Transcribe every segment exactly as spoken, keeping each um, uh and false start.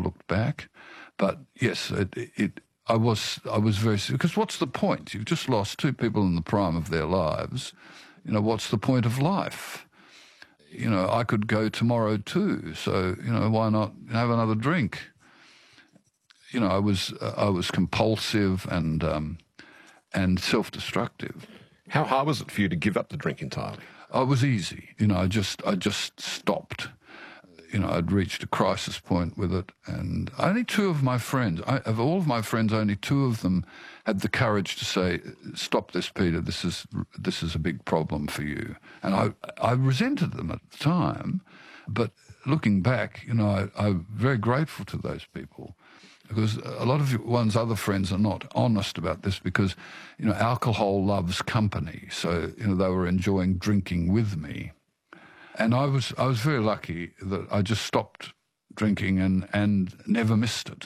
looked back. But yes, it, it I was I was very, because what's the point? You've just lost two people in the prime of their lives. You know, what's the point of life? You know, I could go tomorrow too. So, you know, why not have another drink? You know, I was uh, I was compulsive and um, and self-destructive. How hard was it for you to give up the drink entirely? I was easy. You know, I just I just stopped. You know, I'd reached a crisis point with it, and only two of my friends, I, of all of my friends, only two of them had the courage to say, "Stop this, Peter. This is this is a big problem for you." And I I resented them at the time, but looking back, you know, I, I'm very grateful to those people, because a lot of one's other friends are not honest about this, because, you know, alcohol loves company. So, you know, they were enjoying drinking with me. And I was I was very lucky that I just stopped drinking and, and never missed it.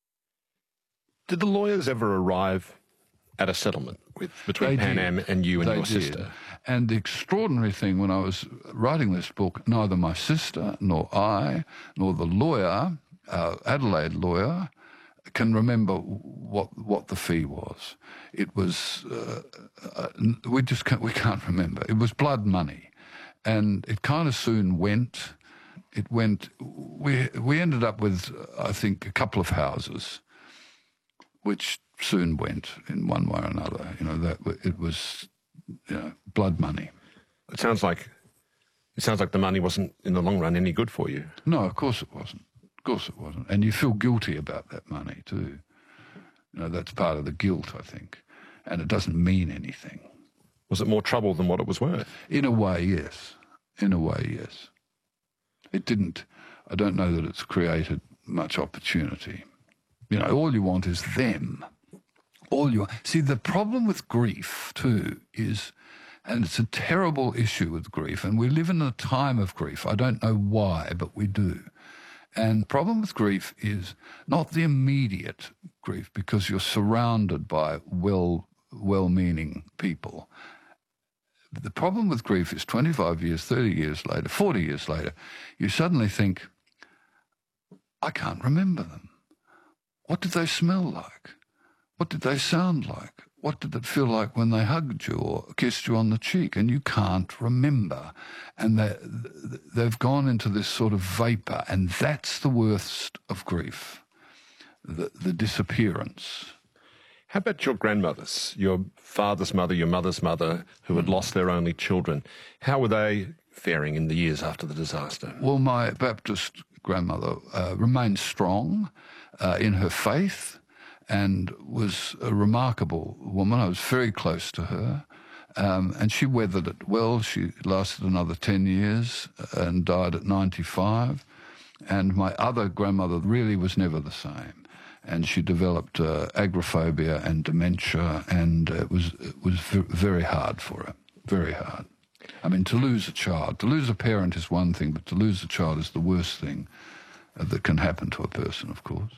Did the lawyers ever arrive at a settlement with between They Pan did. Am and you and They your did. sister? And the extraordinary thing, when I was writing this book, neither my sister nor I nor the lawyer, uh, Adelaide lawyer, can remember what what the fee was. It was uh, uh, we just can't, we can't remember. It was blood money, and it kind of soon went. It went. We we ended up with, I think, a couple of houses, which soon went in one way or another. You know, that it was, you know, blood money. It sounds like it sounds like the money wasn't in the long run any good for you. No, of course it wasn't. Of course it wasn't. And you feel guilty about that money too. You know, that's part of the guilt, I think. And it doesn't mean anything. Was it more trouble than what it was worth? In a way, yes. In a way, yes. It didn't. I don't know that it's created much opportunity. You know, all you want is them. All you see, the problem with grief too is, and it's a terrible issue with grief, and we live in a time of grief. I don't know why, but we do. And the problem with grief is not the immediate grief, because you're surrounded by well, well-meaning people. The problem with grief is twenty-five years, thirty years later, forty years later, you suddenly think, I can't remember them. What did they smell like? What did they sound like? What did it feel like when they hugged you or kissed you on the cheek? And you can't remember. And they, they've gone into this sort of vapour, and that's the worst of grief, the, the disappearance. How about your grandmothers, your father's mother, your mother's mother, who had lost their only children? How were they faring in the years after the disaster? Well, my Baptist grandmother uh, remained strong uh, in her faith, and was a remarkable woman. I was very close to her, um, and she weathered it well. She lasted another ten years and died at ninety-five. And my other grandmother really was never the same, and she developed uh, agoraphobia and dementia, and it was it was very hard for her, very hard. I mean, to lose a child, to lose a parent is one thing, but to lose a child is the worst thing that can happen to a person, of course.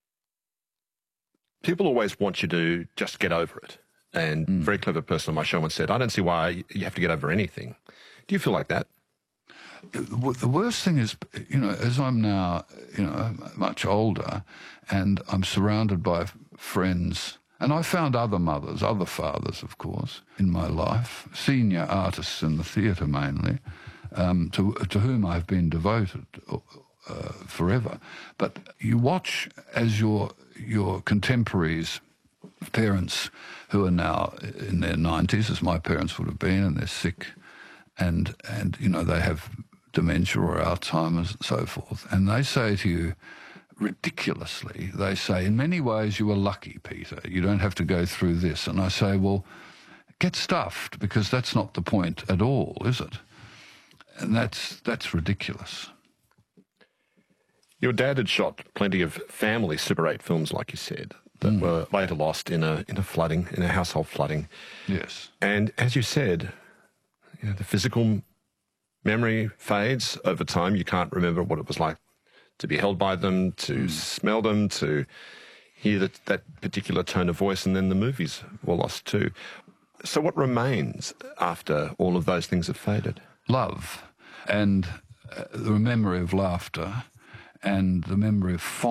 People always want you to just get over it. And mm. a very clever person on my show once said, I don't see why you have to get over anything. Do you feel like that? The worst thing is, you know, as I'm now, you know, much older, and I'm surrounded by friends, and I found other mothers, other fathers, of course, in my life, senior artists in the theatre mainly, um, to, to whom I've been devoted uh, forever. But you watch as your your contemporaries, parents who are now in their nineties, as my parents would have been, and they're sick, and, and you know, they have dementia or Alzheimer's and so forth, and they say to you, ridiculously, they say, in many ways you were lucky, Peter. You don't have to go through this. And I say, well, get stuffed, because that's not the point at all, is it? And that's that's ridiculous. Your dad had shot plenty of family Super eight films, like you said, that mm. were later lost in a in a flooding, in a household flooding. Yes. And as you said, you know, the physical memory fades over time. You can't remember what it was like to be held by them, to mm. smell them, to hear that, that particular tone of voice, and then the movies were lost too. So what remains after all of those things have faded? Love, and uh, the memory of laughter, and the memory of fondness.